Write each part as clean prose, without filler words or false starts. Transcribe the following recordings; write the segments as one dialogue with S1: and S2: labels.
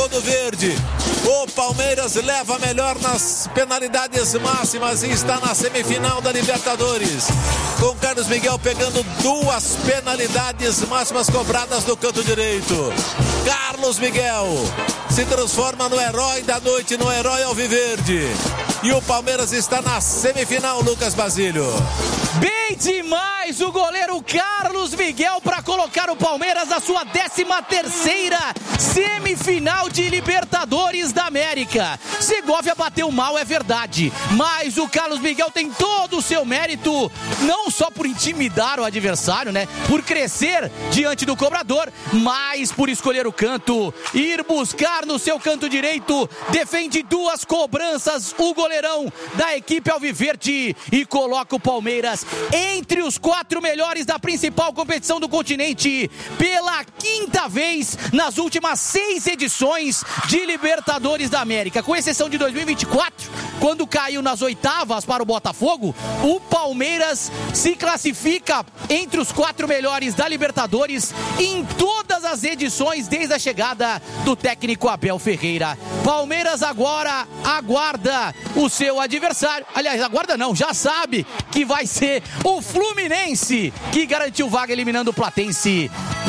S1: gol do Verde. O Palmeiras leva melhor nas penalidades máximas e está na semifinal da Libertadores. Com Carlos Miguel pegando 2 penalidades máximas cobradas no canto direito. Carlos Miguel se transforma no herói da noite, no herói alviverde. E o Palmeiras está na semifinal, Lucas Basílio.
S2: Bem demais o goleiro Carlos Miguel para colocar o Palmeiras na sua 13ª semifinal de Libertadores da América. Segovia bateu mal, é verdade, mas o Carlos Miguel tem todo o seu mérito, não só por intimidar o adversário, né, por crescer diante do cobrador, mas por escolher o canto, ir buscar no seu canto direito, defende 2 cobranças, o goleirão da equipe alviverde e coloca o Palmeiras entre os 4 melhores da principal competição do continente pela 5ª vez nas últimas 6 edições de Libertadores da América, com exceção de 2024, quando caiu nas 8ª para o Botafogo. O Palmeiras se classifica entre os 4 melhores da Libertadores em todas as edições desde a chegada do técnico Abel Ferreira. Palmeiras agora aguarda o seu adversário, aliás, aguarda não, já sabe que vai ser o Fluminense, que garantiu vaga eliminando o Platense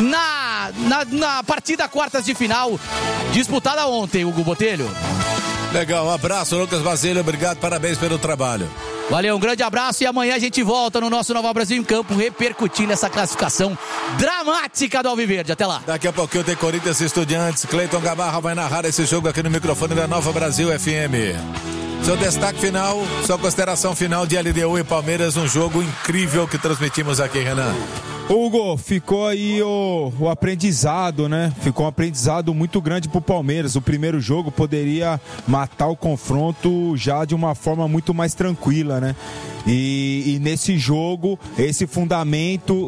S2: na partida quartas de final, disputada ontem, Hugo Botelho.
S1: Legal, um abraço, Lucas Basílio, obrigado, parabéns pelo trabalho.
S2: Valeu, um grande abraço e amanhã a gente volta no nosso Nova Brasil em Campo, repercutindo essa classificação dramática do Alviverde. Até lá.
S1: Daqui a pouquinho tem Corinthians e Estudiantes. Cleiton Gabarra vai narrar esse jogo aqui no microfone da Nova Brasil FM. Seu destaque final, sua consideração final de LDU e Palmeiras, um jogo incrível que transmitimos aqui, Renan.
S3: Hugo, ficou aí o aprendizado, né? Ficou um aprendizado muito grande pro Palmeiras. O primeiro jogo poderia matar o confronto já de uma forma muito mais tranquila, né? E nesse jogo, esse fundamento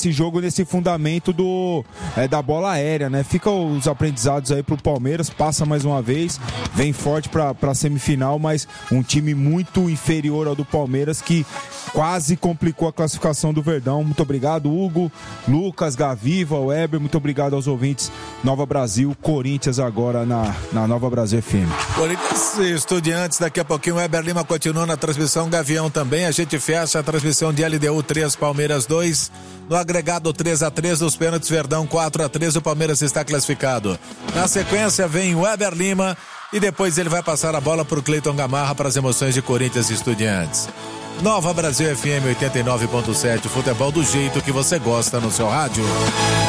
S3: da bola aérea, né? Fica os aprendizados aí pro Palmeiras, passa mais uma vez, vem forte pra semifinal, mas um time muito inferior ao do Palmeiras que quase complicou a classificação do Verdão. Muito obrigado, Hugo, Lucas, Gaviva, Weber, muito obrigado aos ouvintes Nova Brasil, Corinthians agora na Nova Brasil FM.
S1: Corinthians e Estudiantes, daqui a pouquinho o Weber Lima continua na transmissão, Gavião também, a gente fecha a transmissão de LDU 3, Palmeiras 2, no agregado 3-3, nos pênaltis Verdão 4-3, o Palmeiras está classificado. Na sequência vem o Weber Lima e depois ele vai passar a bola para o Cleiton Gamarra para as emoções de Corinthians e Estudiantes. Nova Brasil FM 89.7, futebol do jeito que você gosta no seu rádio.